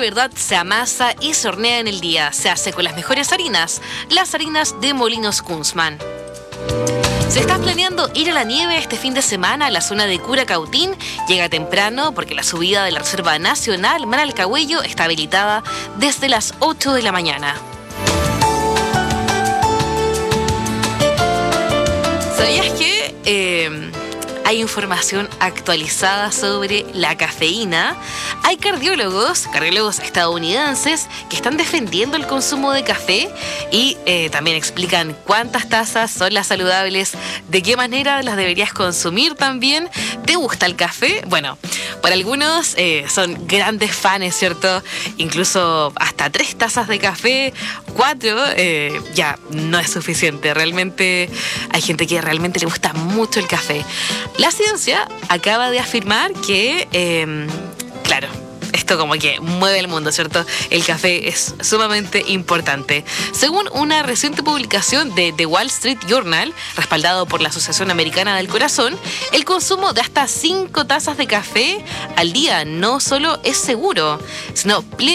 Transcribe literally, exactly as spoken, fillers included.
verdad se amasa y se hornea en el día. Se hace con las mejores harinas, las harinas de Molinos Kunzman. Si estás planeando ir a la nieve este fin de semana a la zona de Curacautín, llega temprano porque la subida de la Reserva Nacional Manalcahuello está habilitada desde las ocho de la mañana. ¿Sabías que eh, hay información actualizada sobre la cafeína? Hay cardiólogos, cardiólogos estadounidenses que están defendiendo el consumo de café y eh, también explican cuántas tazas son las saludables, de qué manera las deberías consumir también. ¿Te gusta el café? Bueno, para algunos eh, son grandes fans, ¿cierto? Incluso hasta tres tazas de café, cuatro, eh, ya no es suficiente. Realmente hay gente que realmente le gusta mucho el café. La ciencia acaba de afirmar que, eh, claro, esto como que mueve el mundo, ¿cierto? El café es sumamente importante. Según una reciente publicación de The Wall Street Journal, respaldado por la Asociación Americana del Corazón, el consumo de hasta cinco tazas de café al día no solo es seguro, sino